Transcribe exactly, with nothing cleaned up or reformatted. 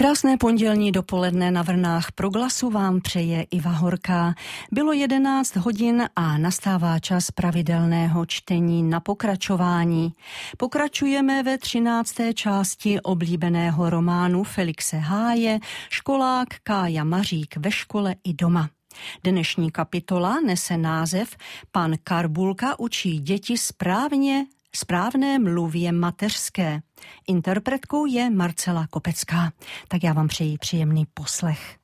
Krásné pondělní dopoledne na vlnách Proglasu vám přeje Iva Horká. Bylo jedenáct hodin a nastává čas pravidelného čtení na pokračování. Pokračujeme ve třinácté části oblíbeného románu Felixe Háje Školák Kája Mařík ve škole i doma. Dnešní kapitola nese název Pan Karbulka učí děti správně správné mluvě mateřské. Interpretkou je Marcela Kopecká. Tak já vám přeji příjemný poslech.